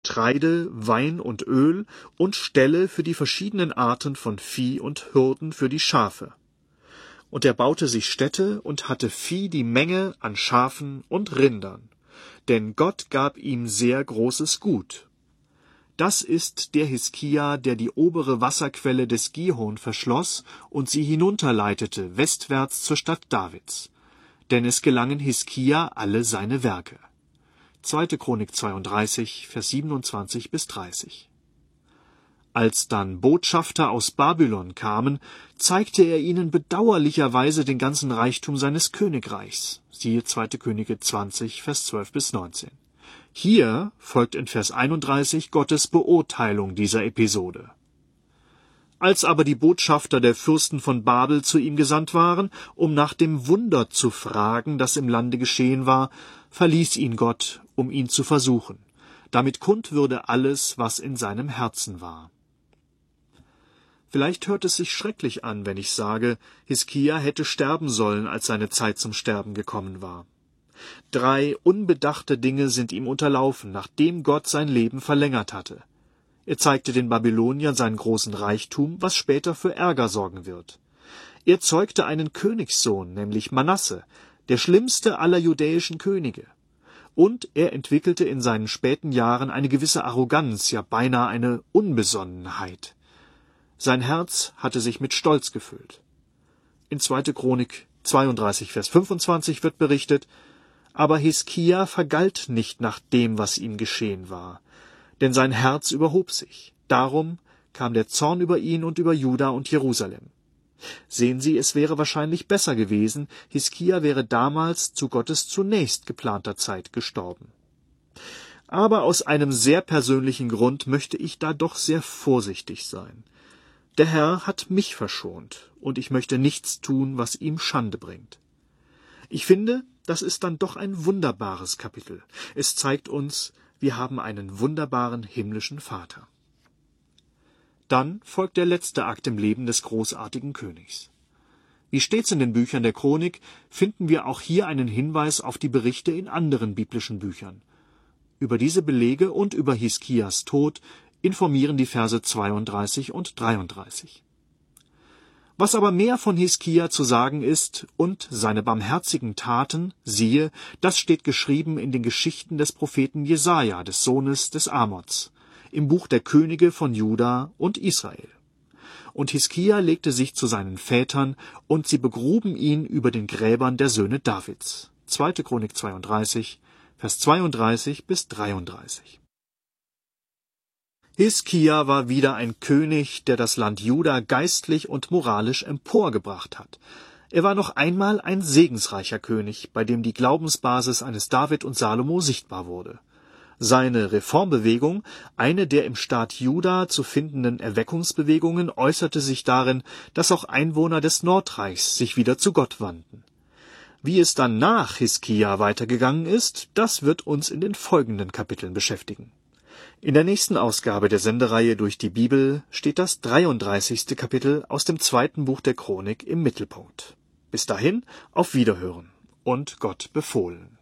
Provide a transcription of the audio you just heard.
Getreide, Wein und Öl und Ställe für die verschiedenen Arten von Vieh und Hürden für die Schafe. Und er baute sich Städte und hatte Vieh die Menge an Schafen und Rindern, denn Gott gab ihm sehr großes Gut. Das ist der Hiskia, der die obere Wasserquelle des Gihon verschloss und sie hinunterleitete, westwärts zur Stadt Davids. Denn es gelangen Hiskia alle seine Werke. 2. Chronik 32, Vers 27 bis 30. Als dann Botschafter aus Babylon kamen, zeigte er ihnen bedauerlicherweise den ganzen Reichtum seines Königreichs. Siehe 2. Könige 20, Vers 12 bis 19. Hier folgt in Vers 31 Gottes Beurteilung dieser Episode. Als aber die Botschafter der Fürsten von Babel zu ihm gesandt waren, um nach dem Wunder zu fragen, das im Lande geschehen war, verließ ihn Gott, um ihn zu versuchen, damit kund würde alles, was in seinem Herzen war. Vielleicht hört es sich schrecklich an, wenn ich sage, Hiskia hätte sterben sollen, als seine Zeit zum Sterben gekommen war. 3 unbedachte Dinge sind ihm unterlaufen, nachdem Gott sein Leben verlängert hatte. Er zeigte den Babyloniern seinen großen Reichtum, was später für Ärger sorgen wird. Er zeugte einen Königssohn, nämlich Manasse, der schlimmste aller judäischen Könige. Und er entwickelte in seinen späten Jahren eine gewisse Arroganz, ja beinahe eine Unbesonnenheit. Sein Herz hatte sich mit Stolz gefüllt. In 2. Chronik 32, Vers 25 wird berichtet: Aber Hiskia vergalt nicht nach dem, was ihm geschehen war, denn sein Herz überhob sich. Darum kam der Zorn über ihn und über Juda und Jerusalem. Sehen Sie, es wäre wahrscheinlich besser gewesen, Hiskia wäre damals zu Gottes zunächst geplanter Zeit gestorben. Aber aus einem sehr persönlichen Grund möchte ich da doch sehr vorsichtig sein. Der Herr hat mich verschont, und ich möchte nichts tun, was ihm Schande bringt. Ich finde, das ist dann doch ein wunderbares Kapitel. Es zeigt uns, wir haben einen wunderbaren himmlischen Vater. Dann folgt der letzte Akt im Leben des großartigen Königs. Wie stets in den Büchern der Chronik finden wir auch hier einen Hinweis auf die Berichte in anderen biblischen Büchern. Über diese Belege und über Hiskias Tod informieren die Verse 32 und 33. Was aber mehr von Hiskia zu sagen ist und seine barmherzigen Taten, siehe, das steht geschrieben in den Geschichten des Propheten Jesaja, des Sohnes des Amoz, im Buch der Könige von Juda und Israel. Und Hiskia legte sich zu seinen Vätern, und sie begruben ihn über den Gräbern der Söhne Davids. 2. Chronik 32, Vers 32 bis 33. Hiskia war wieder ein König, der das Land Juda geistlich und moralisch emporgebracht hat. Er war noch einmal ein segensreicher König, bei dem die Glaubensbasis eines David und Salomo sichtbar wurde. Seine Reformbewegung, eine der im Staat Juda zu findenden Erweckungsbewegungen, äußerte sich darin, dass auch Einwohner des Nordreichs sich wieder zu Gott wandten. Wie es dann nach Hiskia weitergegangen ist, das wird uns in den folgenden Kapiteln beschäftigen. In der nächsten Ausgabe der Sendereihe Durch die Bibel steht das 33. Kapitel aus dem 2. Buch der Chronik im Mittelpunkt. Bis dahin, auf Wiederhören und Gott befohlen.